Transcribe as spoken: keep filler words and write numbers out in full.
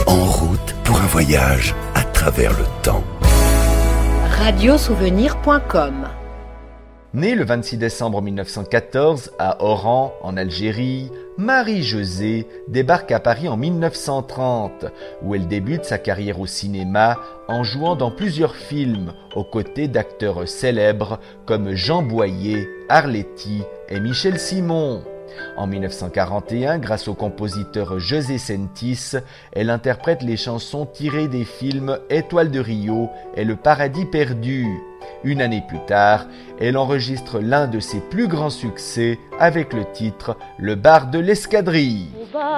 En route pour un voyage à travers le temps. radiosouvenir point com. Née le vingt-six décembre mille neuf cent quatorze à Oran, en Algérie, Marie-Josée débarque à Paris en mille neuf cent trente, où elle débute sa carrière au cinéma en jouant dans plusieurs films aux côtés d'acteurs célèbres comme Jean Boyer, Arletty et Michel Simon. En mille neuf cent quarante et un, grâce au compositeur José Sentis, elle interprète les chansons tirées des films Étoile de Rio et Le Paradis perdu. Une année plus tard, elle enregistre l'un de ses plus grands succès avec le titre Le bar de l'escadrille.